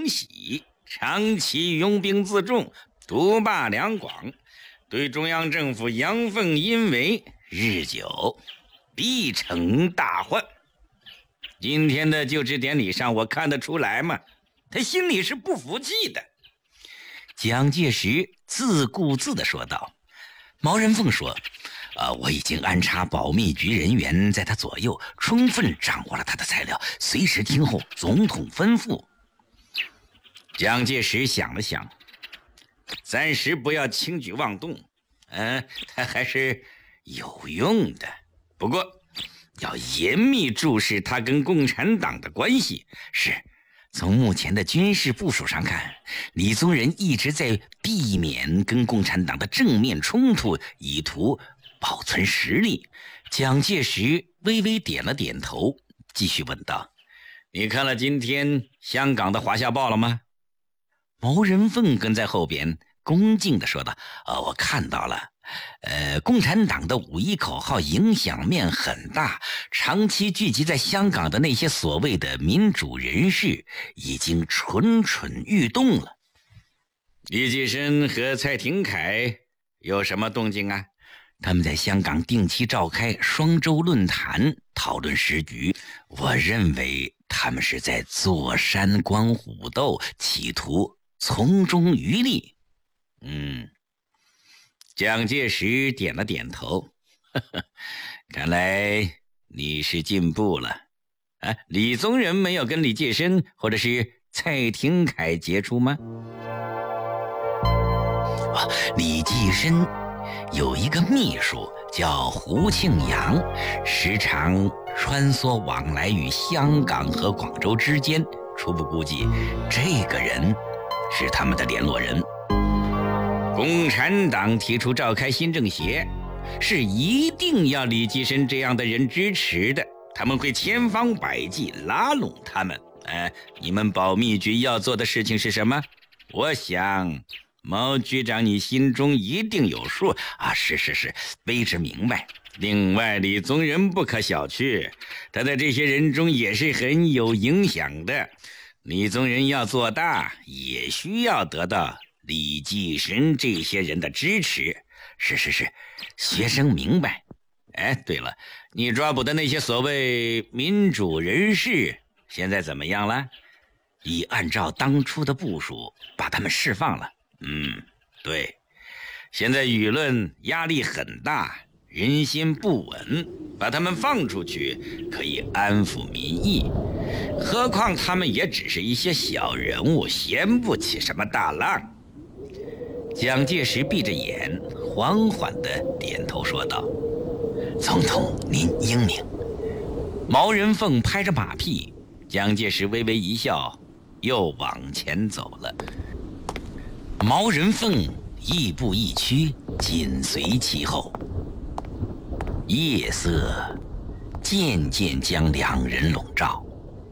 喜，长期拥兵自重，独霸两广，对中央政府阳奉阴违，日久必成大患。今天的就职典礼上，我看得出来嘛，他心里是不服气的。蒋介石自顾自地说道。毛人凤说，我已经安插保密局人员在他左右，充分掌握了他的材料，随时听候总统吩咐。蒋介石想了想，暂时不要轻举妄动，他还是有用的，不过要严密注视他跟共产党的关系。是，从目前的军事部署上看，李宗仁一直在避免跟共产党的正面冲突，以图保存实力。蒋介石微微点了点头，继续问道：你看了今天香港的华夏报了吗？毛人凤跟在后边恭敬地说道：我看到了。共产党的五一口号影响面很大，长期聚集在香港的那些所谓的民主人士已经蠢蠢欲动了。李济深和蔡廷锴有什么动静啊？他们在香港定期召开双周论坛，讨论时局。我认为他们是在坐山观虎斗，企图从中渔利。蒋介石点了点头，看来你是进步了。李宗仁没有跟李济深或者是蔡廷锴接触吗？李济深有一个秘书叫胡庆阳，时常穿梭往来于香港和广州之间，初步估计这个人是他们的联络人。共产党提出召开新政协，是一定要李济深这样的人支持的，他们会千方百计拉拢他们。你们保密局要做的事情是什么？我想毛局长你心中一定有数啊！是，卑职明白。另外，李宗仁不可小觑，他在这些人中也是很有影响的。李宗仁要做大，也需要得到李济深这些人的支持。是，学生明白。对了，你抓捕的那些所谓民主人士现在怎么样了？已按照当初的部署把他们释放了。对，现在舆论压力很大，人心不稳，把他们放出去可以安抚民意，何况他们也只是一些小人物，掀不起什么大浪。蒋介石闭着眼，缓缓地点头说道：总统您英明。毛人凤拍着马屁，蒋介石微微一笑，又往前走了。毛人凤亦步亦趋，紧随其后。夜色渐渐将两人笼罩。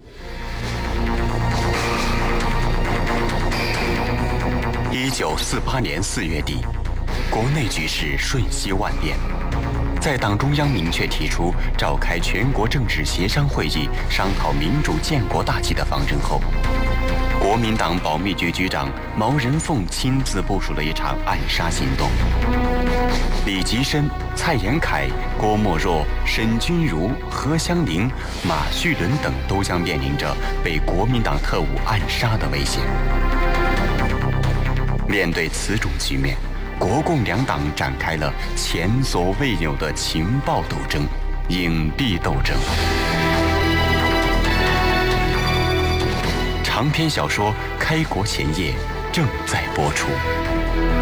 1948年4月底，国内局势瞬息万变。在党中央明确提出召开全国政治协商会议，商讨民主建国大计的方针后，国民党保密局局长毛人凤亲自部署了一场暗杀行动。李济深、蔡廷锴、郭沫若、沈钧儒、何香凝、马叙伦等都将面临着被国民党特务暗杀的危险。面对此种局面，国共两党展开了前所未有的情报斗争、隐蔽斗争。长篇小说《开国前夜》正在播出。